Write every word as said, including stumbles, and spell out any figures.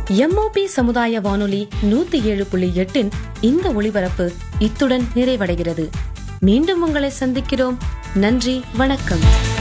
MOP சமுதாய வானொலி நூத்தி ஏழு புள்ளி எட்டின் இந்த ஒளிபரப்பு இத்துடன் நிறைவடைகிறது. மீண்டும் உங்களை சந்திக்கிறோம். நன்றி, வணக்கம்.